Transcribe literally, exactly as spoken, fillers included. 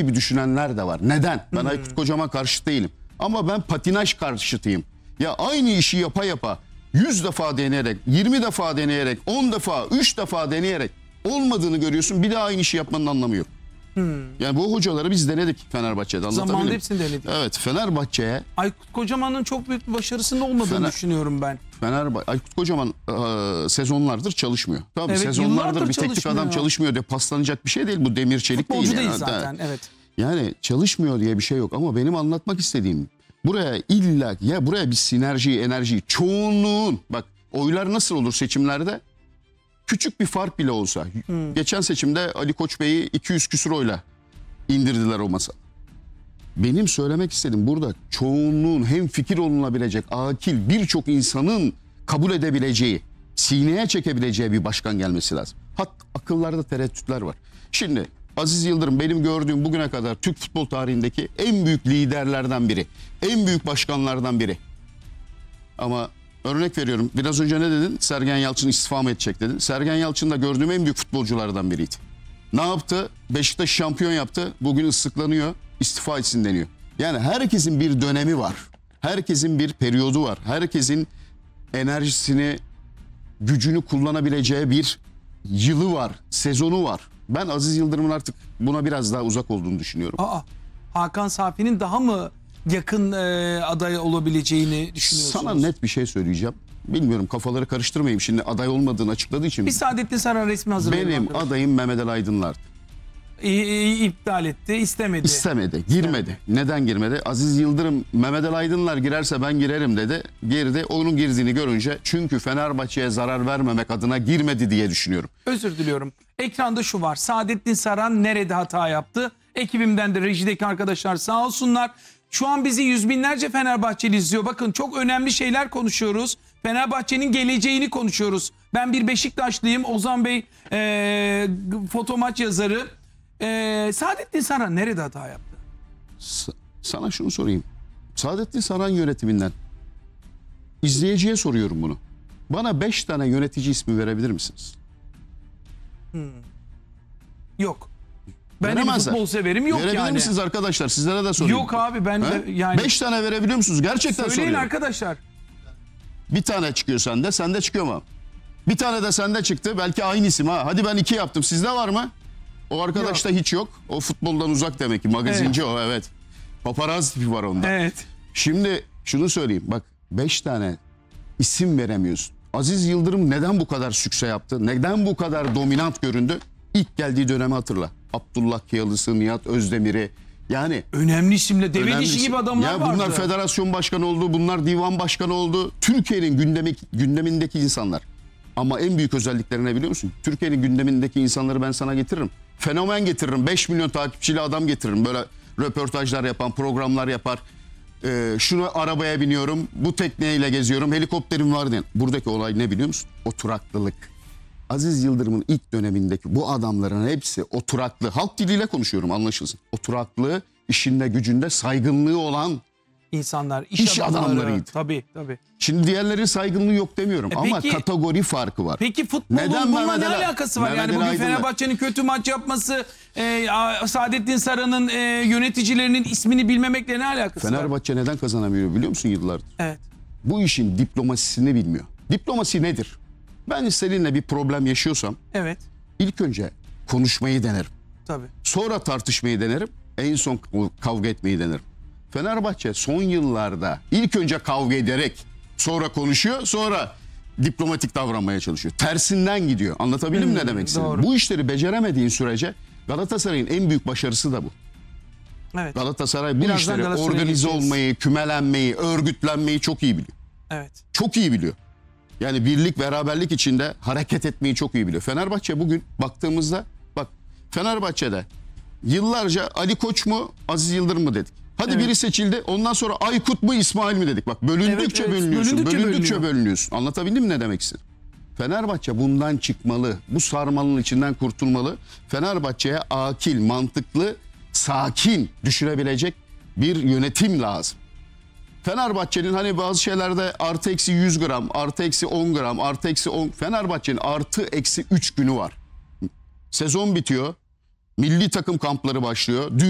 gibi düşünenler de var. Neden? Ben hmm. Aykut Kocaman karşı değilim. Ama ben patinaj karşıtıyım. Ya aynı işi yapa yapa yüz defa deneyerek, yirmi defa deneyerek, on defa, üç defa deneyerek olmadığını görüyorsun. Bir daha aynı işi yapmanın anlamı yok. Hmm. Yani bu hocaları biz denedik Fenerbahçe'de. Zamanında hepsini denedik. Evet, Fenerbahçe'ye... Aykut Kocaman'ın çok büyük bir başarısının olmadığını Fener, düşünüyorum ben. Fenerbahçe, Aykut Kocaman e, sezonlardır çalışmıyor. Tabii evet, sezonlardır bir teknik adam çalışmıyor diye paslanacak bir şey değil. Bu demir çelik Futbolcu değil. değil Yani. zaten, evet. Yani çalışmıyor diye bir şey yok ama benim anlatmak istediğim buraya illa ya buraya bir sinerjiyi, enerjiyi, çoğunluğun, bak oylar nasıl olur seçimlerde? Küçük bir fark bile olsa. Hmm. Geçen seçimde Ali Koç Bey'i iki yüz küsur oyla indirdiler o masa. Benim söylemek istediğim burada çoğunluğun hem fikir olunabilecek, akil birçok insanın kabul edebileceği, sineye çekebileceği bir başkan gelmesi lazım. Hatta akıllarda tereddütler var. Şimdi Aziz Yıldırım benim gördüğüm bugüne kadar Türk futbol tarihindeki en büyük liderlerden biri. En büyük başkanlardan biri. Ama örnek veriyorum. Biraz önce ne dedin? Sergen Yalçın istifa mı edecek dedin. Sergen Yalçın da gördüğüm en büyük futbolculardan biriydi. Ne yaptı? Beşiktaş şampiyon yaptı. Bugün ıslıklanıyor. İstifa etsin deniyor. Yani herkesin bir dönemi var. Herkesin bir periyodu var. Herkesin enerjisini, gücünü kullanabileceği bir yılı var. Sezonu var. Ben Aziz Yıldırım'ın artık buna biraz daha uzak olduğunu düşünüyorum. Aa, Hakan Safi'nin daha mı yakın e, aday olabileceğini düşünüyorsunuz? Sana net bir şey söyleyeceğim. Bilmiyorum, kafaları karıştırmayayım. Şimdi aday olmadığını açıkladığı için. Bir Saadettin Saran resmi hazırlayalım. Benim arkadaşlar. Adayım Mehmet Ali Aydınlar'dı. İptal etti, istemedi. İstemedi, girmedi. Evet. Neden girmedi? Aziz Yıldırım, Mehmet Ali Aydınlar girerse ben girerim dedi. Girdi, onun girdiğini görünce çünkü Fenerbahçe'ye zarar vermemek adına girmedi diye düşünüyorum. Özür diliyorum. Ekranda şu var. Saadettin Saran nerede hata yaptı? Ekibimden de rejideki arkadaşlar sağ olsunlar. Şu an bizi yüz binlerce Fenerbahçeli izliyor. Bakın çok önemli şeyler konuşuyoruz. Fenerbahçe'nin geleceğini konuşuyoruz. Ben bir Beşiktaşlıyım. Ozan Bey ee, foto maç yazarı. Ee, Saadettin Saran nerede hata yaptı? Sa sana şunu sorayım. Saadettin Saran yönetiminden izleyiciye soruyorum bunu. Bana beş tane yönetici ismi verebilir misiniz? Hmm. Yok. Ben de futbol severim, yok Verebilir yani. Verebilir misiniz arkadaşlar? Sizlere de sorayım. Yok abi ben de yani. Beş tane verebiliyor musunuz? Gerçekten Söyleyin soruyorum. arkadaşlar. Bir tane çıkıyor sende, sende çıkıyor mu? Bir tane de sende çıktı. Belki aynı isim ha. Hadi ben iki yaptım. Sizde var mı? O arkadaşta yok. Hiç yok. O futboldan uzak demek ki. Magazinci evet. O evet. Paparazzi tipi var onda. Evet. Şimdi şunu söyleyeyim. Bak beş tane isim veremiyorsun. Aziz Yıldırım neden bu kadar sükse yaptı? Neden bu kadar dominant göründü? İlk geldiği dönemi hatırla. Abdullah Kiyalısı, Nihat Özdemir'i. Yani önemli isimle deve dişi gibi adamlar ya vardı. Bunlar federasyon başkanı oldu. Bunlar divan başkanı oldu. Türkiye'nin gündemi, gündemindeki insanlar. Ama en büyük özellikleri ne biliyor musun? Türkiye'nin gündemindeki insanları ben sana getiririm. Fenomen getiririm. beş milyon takipçili adam getiririm. Böyle röportajlar yapan, programlar yapar. Ee, şunu arabaya biniyorum, bu tekneyle geziyorum, helikopterim var diyen. Buradaki olay ne biliyor musun? Oturaklılık. Aziz Yıldırım'ın ilk dönemindeki bu adamların hepsi oturaklı. Halk diliyle konuşuyorum, anlaşılsın. Oturaklı, işinde gücünde saygınlığı olan insanlar, iş, iş adamları, adamlarıydı. Tabii tabii. Şimdi diğerlerinin saygınlığı yok demiyorum e ama peki, kategori farkı var. Peki futbolun neden bununla ne alakası var? Mehmet yani bugün Fenerbahçe'nin kötü maç yapması, e, Saadettin Saran'ın e, yöneticilerinin ismini bilmemekle ne alakası Fenerbahçe var? Fenerbahçe neden kazanamıyor biliyor musun yıllardır? Evet. Bu işin diplomasisini bilmiyor. Diplomasi nedir? Ben seninle bir problem yaşıyorsam evet. ilk önce konuşmayı denerim. Tabii. Sonra tartışmayı denerim. En son kavga etmeyi denerim. Fenerbahçe son yıllarda ilk önce kavga ederek sonra konuşuyor, sonra diplomatik davranmaya çalışıyor. Tersinden gidiyor. Anlatabildim hmm, ne demek istedim? Bu işleri beceremediğin sürece Galatasaray'ın en büyük başarısı da bu. Evet. Galatasaray bu Birazdan işleri Galatasaray organize geçeceğiz. olmayı, kümelenmeyi, örgütlenmeyi çok iyi biliyor. Evet. Çok iyi biliyor. Yani birlik, beraberlik içinde hareket etmeyi çok iyi biliyor. Fenerbahçe bugün baktığımızda bak Fenerbahçe'de yıllarca Ali Koç mu, Aziz Yıldırım mı dedik. Hadi evet. Biri seçildi. Ondan sonra Aykut mu, İsmail mi dedik. Bak bölündükçe evet, evet. bölünüyorsun. Bölündükçe, bölündükçe bölünüyorsun. Anlatabildim mi ne demek istedim? Fenerbahçe bundan çıkmalı. Bu sarmalın içinden kurtulmalı. Fenerbahçe'ye akil, mantıklı, sakin düşünebilecek bir yönetim lazım. Fenerbahçe'nin hani bazı şeylerde artı eksi yüz gram, artı eksi on gram, artı eksi on. Fenerbahçe'nin artı eksi üç günü var. Sezon bitiyor. Milli takım kampları başlıyor.